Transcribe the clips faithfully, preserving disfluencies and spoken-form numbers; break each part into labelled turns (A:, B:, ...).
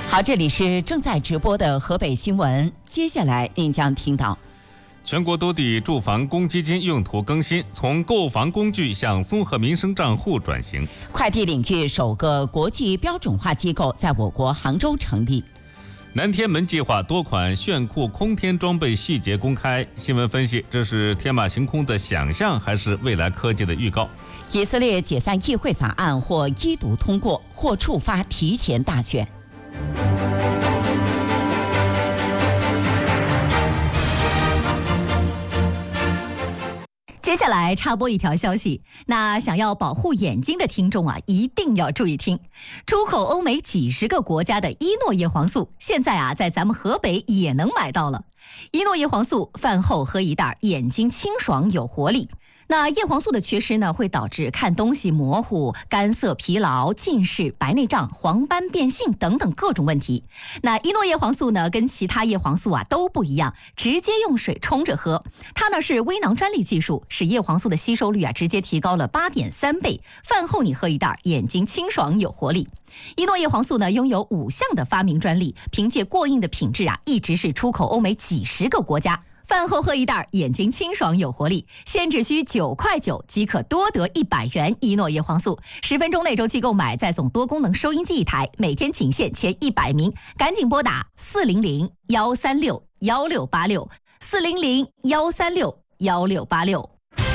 A: 好，这里是正在直播的河北新闻，接下来您将听到。
B: 全国多地住房公积金用途更新，从购房工具向综合民生账户转型。
A: 快递领域首个国际标准化机构在我国杭州成立。
B: 南天门计划多款炫酷空天装备细节公开。新闻分析，这是天马行空的想象，还是未来科技的预告？
A: 以色列解散议会法案或一读通过，或触发提前大选。
C: 接下来插播一条消息，那想要保护眼睛的听众啊，一定要注意听。出口欧美几十个国家的伊诺叶黄素，现在啊，在咱们河北也能买到了。伊诺叶黄素饭后喝一袋，眼睛清爽有活力。那叶黄素的缺失呢，会导致看东西模糊、干涩、疲劳、近视、白内障、黄斑变性等等各种问题。那伊诺叶黄素呢，跟其他叶黄素啊都不一样，直接用水冲着喝。它呢是微囊专利技术，使叶黄素的吸收率啊直接提高了八点三倍。饭后你喝一袋，眼睛清爽有活力。伊诺叶黄素呢拥有五项的发明专利，凭借过硬的品质啊，一直是出口欧美几十个国家。饭后喝一袋，眼睛清爽有活力，现只需九块九即可多得一百元伊诺叶黄素。十分钟内周期购买，再送多功能收音机一台，每天仅限前一百名，赶紧拨打四零零幺三六幺六八六四零零幺三六幺六八六。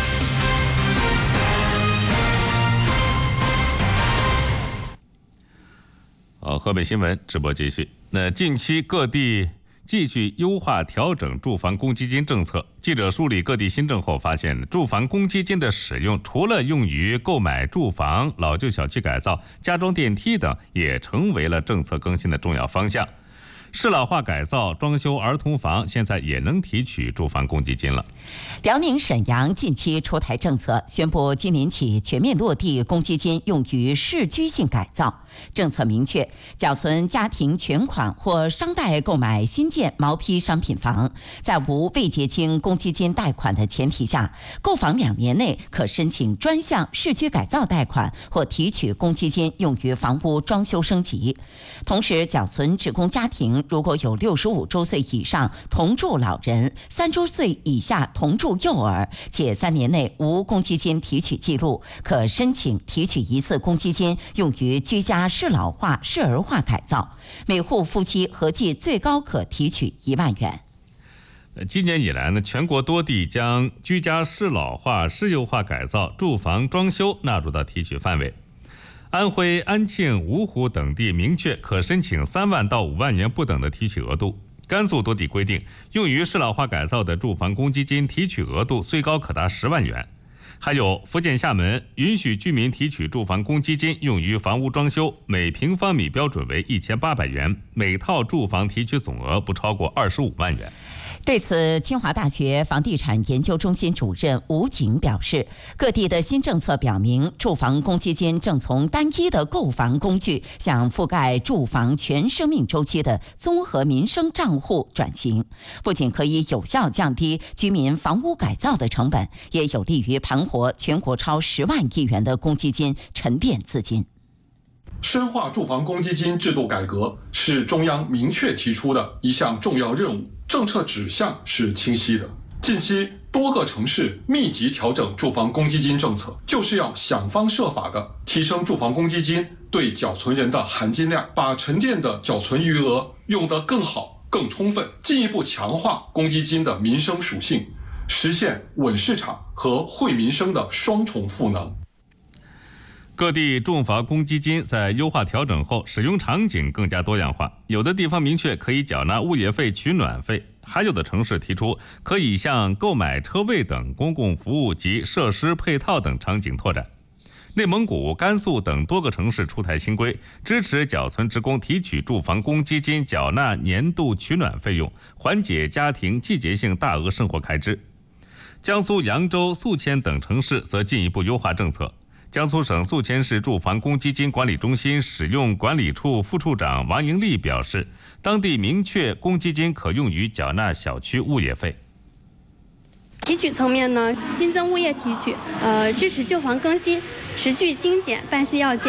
B: 好，河北新闻直播继续。那近期各地继续优化调整住房公积金政策。记者梳理各地新政后发现，住房公积金的使用除了用于购买住房、老旧小区改造、加装电梯等，也成为了政策更新的重要方向。适老化改造、装修儿童房现在也能提取住房公积金了。
A: 辽宁沈阳近期出台政策，宣布今年起全面落地公积金用于市居性改造。政策明确，缴存家庭全款或商贷购买新建毛坯商品房，在无未结清公积金贷款的前提下，购房两年内可申请专项市区改造贷款或提取公积金用于房屋装修升级。同时，缴存职工家庭如果有六十五周岁以上同住老人、三周岁以下同住幼儿，且三年内无公积金提取记录，可申请提取一次公积金用于居家适老化、适儿化改造，每户夫妻合计最高可提取一万元。
B: 今年以来呢，全国多地将居家适老化、适幼化改造、住房装修纳入到提取范围。安徽安庆、芜湖等地明确可申请三万到五万元不等的提取额度。甘肃多地规定，用于适老化改造的住房公积金提取额度最高可达十万元。还有福建厦门允许居民提取住房公积金用于房屋装修，每平方米标准为一千八百元，每套住房提取总额不超过二十五万元。
A: 对此，清华大学房地产研究中心主任吴景表示，各地的新政策表明，住房公积金正从单一的购房工具向覆盖住房全生命周期的综合民生账户转型，不仅可以有效降低居民房屋改造的成本，也有利于盘活全国超十万亿元的公积金沉淀资金。
D: 深化住房公积金制度改革是中央明确提出的一项重要任务，政策指向是清晰的。近期多个城市密集调整住房公积金政策，就是要想方设法的提升住房公积金对缴存人的含金量，把沉淀的缴存余额用得更好、更充分，进一步强化公积金的民生属性，实现稳市场和惠民生的双重赋能。
B: 各地住房公积金在优化调整后，使用场景更加多样化。有的地方明确可以缴纳物业费、取暖费，还有的城市提出可以向购买车位等公共服务及设施配套等场景拓展。内蒙古、甘肃等多个城市出台新规，支持缴存职工提取住房公积金缴纳年度取暖费用，缓解家庭季节性大额生活开支。江苏扬州、宿迁等城市则进一步优化政策。江苏省宿迁市住房公积金管理中心使用管理处副处长王盈利表示，当地明确公积金可用于缴纳小区物业费。
E: 提取层面呢，新增物业提取，呃，支持旧房更新，持续精简办事要件，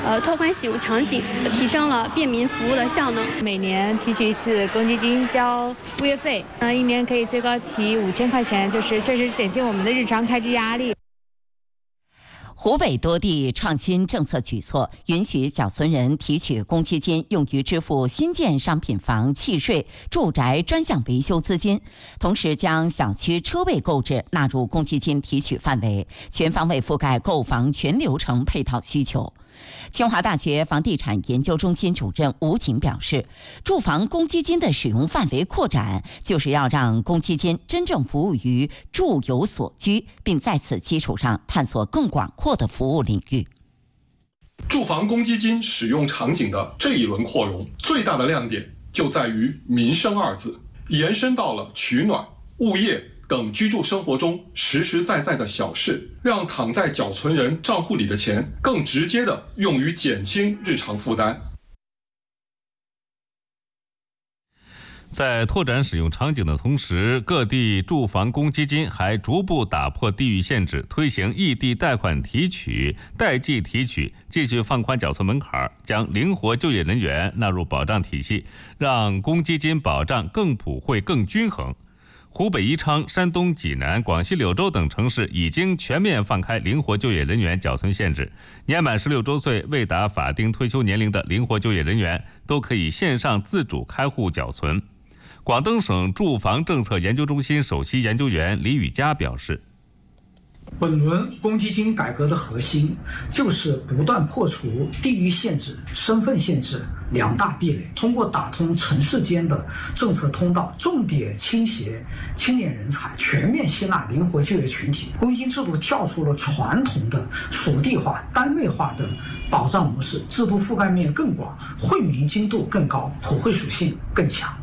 E: 呃拓宽使用场景，提升了便民服务的效能。
F: 每年提取一次公积金交物业费，呃，一年可以最高提五千块钱，就是确实减轻我们的日常开支压力。
A: 湖北多地创新政策举措，允许缴存人提取公积金用于支付新建商品房契税、住宅专项维修资金，同时将小区车位购置纳入公积金提取范围，全方位覆盖购房全流程配套需求。清华大学房地产研究中心主任吴景表示，住房公积金的使用范围扩展，就是要让公积金真正服务于住有所居，并在此基础上探索更广阔的服务领域。
D: 住房公积金使用场景的这一轮扩容，最大的亮点就在于民生二字，延伸到了取暖、物业等居住生活中实实在在的小事，让躺在缴存人账户里的钱更直接地用于减轻日常负担。
B: 在拓展使用场景的同时，各地住房公积金还逐步打破地域限制，推行异地贷款提取、代际提取，继续放宽缴存门槛，将灵活就业人员纳入保障体系，让公积金保障更普惠、更均衡。湖北宜昌、山东济南、广西柳州等城市已经全面放开灵活就业人员缴存限制，年满十六周岁未达法定退休年龄的灵活就业人员都可以线上自主开户缴存。广东省住房政策研究中心首席研究员李宇佳表示，
G: 本轮公积金改革的核心就是不断破除地域限制、身份限制两大壁垒，通过打通城市间的政策通道，重点倾斜青年人才，全面吸纳灵活就业群体。公积金制度跳出了传统的属地化、单位化的保障模式，制度覆盖面更广，惠民精度更高，普惠属性更强。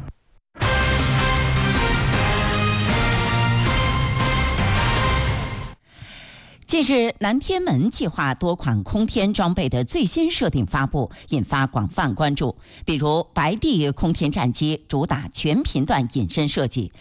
A: 近日，南天门计划多款空天装备的最新设定发布，引发广泛关注。比如白帝空天战机主打全频段隐身设计，